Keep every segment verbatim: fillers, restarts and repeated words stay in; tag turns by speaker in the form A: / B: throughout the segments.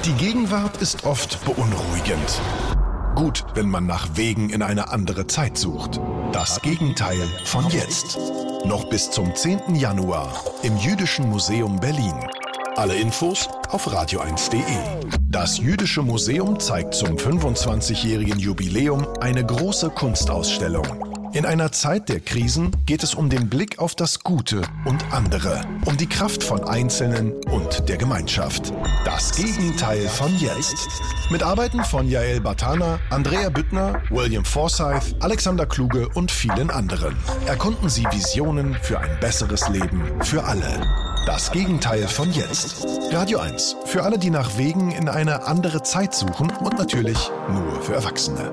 A: Die Gegenwart ist oft beunruhigend. Gut, wenn man nach Wegen in eine andere Zeit sucht. Das Gegenteil von jetzt. Noch bis zum zehnten Januar im Jüdischen Museum Berlin. Alle Infos auf radio eins punkt de. Das Jüdische Museum zeigt zum fünfundzwanzigjährigen Jubiläum eine große Kunstausstellung. In einer Zeit der Krisen geht es um den Blick auf das Gute und andere, um die Kraft von Einzelnen und der Gemeinschaft. Das Gegenteil von jetzt. Mit Arbeiten von Yael Bartana, Andrea Büttner, William Forsythe, Alexander Kluge und vielen anderen. Erkunden Sie Visionen für ein besseres Leben für alle. Das Gegenteil von jetzt. Radio eins. Für alle, die nach Wegen in eine andere Zeit suchen und natürlich nur für Erwachsene.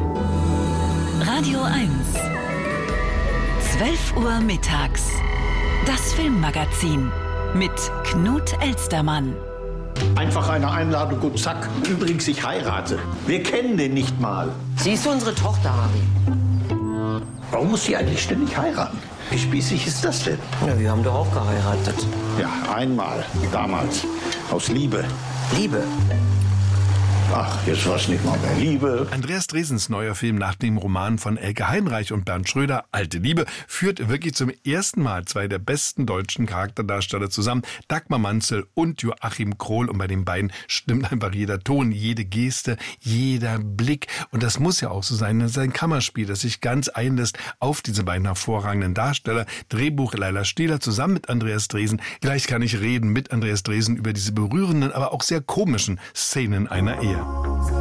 B: Radio eins. zwölf Uhr mittags. Das Filmmagazin mit Knut Elstermann.
C: Einfach eine Einladung und zack. Übrigens, ich heirate. Wir kennen den nicht mal.
D: Sie ist unsere Tochter, Harry.
C: Warum muss sie eigentlich ständig heiraten? Wie spießig ist das denn?
D: Ja, wir haben doch auch geheiratet.
C: Ja, einmal. Damals. Aus Liebe.
D: Liebe?
C: Ach, jetzt war es nicht mal mehr Liebe.
E: Andreas Dresens neuer Film nach dem Roman von Elke Heinreich und Bernd Schröder, Alte Liebe, führt wirklich zum ersten Mal zwei der besten deutschen Charakterdarsteller zusammen, Dagmar Manzel und Joachim Krohl. Und bei den beiden stimmt einfach jeder Ton, jede Geste, jeder Blick. Und das muss ja auch so sein. Das ist ein Kammerspiel, das sich ganz einlässt auf diese beiden hervorragenden Darsteller. Drehbuch Leila Stehler zusammen mit Andreas Dresen. Gleich kann ich reden mit Andreas Dresen über diese berührenden, aber auch sehr komischen Szenen einer Ehe.